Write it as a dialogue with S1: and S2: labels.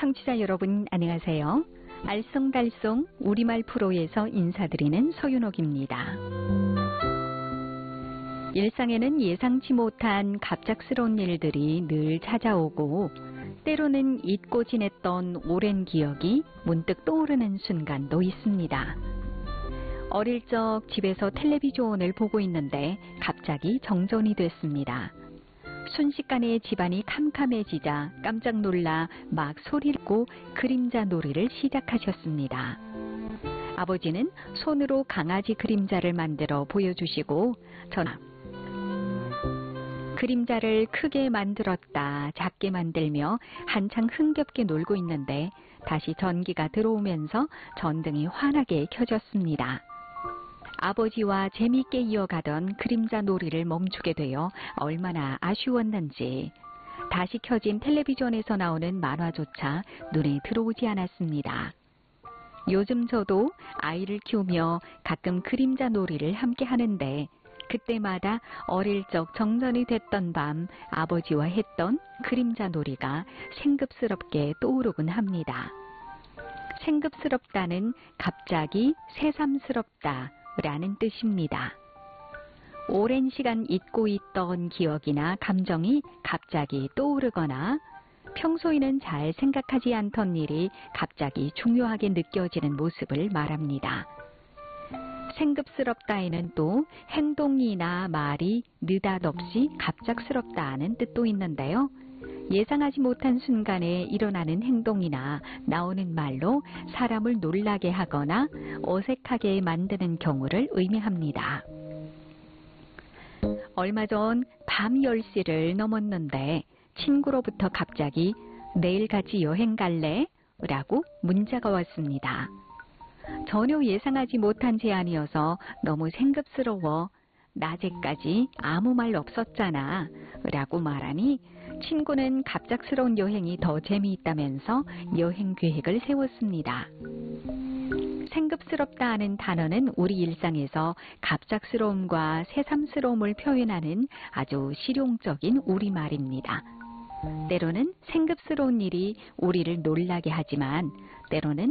S1: 청취자 여러분 안녕하세요. 알쏭달쏭 우리말 프로에서 인사드리는 서윤옥입니다. 일상에는 예상치 못한 갑작스러운 일들이 늘 찾아오고 때로는 잊고 지냈던 오랜 기억이 문득 떠오르는 순간도 있습니다. 어릴 적 집에서 텔레비전을 보고 있는데 갑자기 정전이 됐습니다. 순식간에 집안이 캄캄해지자 깜짝 놀라 막 소리를 내고 그림자 놀이를 시작하셨습니다. 아버지는 손으로 강아지 그림자를 만들어 보여주시고 저는 그림자를 크게 만들었다 작게 만들며 한창 흥겹게 놀고 있는데 다시 전기가 들어오면서 전등이 환하게 켜졌습니다. 아버지와 재미있게 이어가던 그림자 놀이를 멈추게 되어 얼마나 아쉬웠는지 다시 켜진 텔레비전에서 나오는 만화조차 눈에 들어오지 않았습니다. 요즘 저도 아이를 키우며 가끔 그림자 놀이를 함께 하는데 그때마다 어릴 적 정전이 됐던 밤 아버지와 했던 그림자 놀이가 생급스럽게 떠오르곤 합니다. 생급스럽다는 갑자기 새삼스럽다 라는 뜻입니다. 오랜 시간 잊고 있던 기억이나 감정이 갑자기 떠오르거나 평소에는 잘 생각하지 않던 일이 갑자기 중요하게 느껴지는 모습을 말합니다. 생급스럽다에는 또 행동이나 말이 느닷없이 갑작스럽다는 뜻도 있는데요. 예상하지 못한 순간에 일어나는 행동이나 나오는 말로 사람을 놀라게 하거나 어색하게 만드는 경우를 의미합니다. 얼마 전 밤 10시를 넘었는데 친구로부터 갑자기 내일 같이 여행 갈래? 라고 문자가 왔습니다. 전혀 예상하지 못한 제안이어서 너무 생급스러워 낮에까지 아무 말 없었잖아 라고 말하니 친구는 갑작스러운 여행이 더 재미있다면서 여행 계획을 세웠습니다. 생급스럽다 하는 단어는 우리 일상에서 갑작스러움과 새삼스러움을 표현하는 아주 실용적인 우리말입니다. 때로는 생급스러운 일이 우리를 놀라게 하지만 때로는